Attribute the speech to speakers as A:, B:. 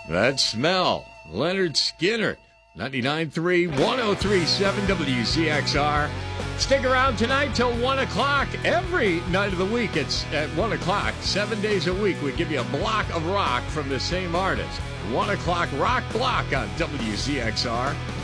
A: That smell. Leonard Skinner. 99.3, 103.7 WCXR. Stick around tonight till 1 o'clock. Every night of the week, it's at 1 o'clock. 7 days a week, we give you a block of rock from the same artist. 1 o'clock rock block on WCXR.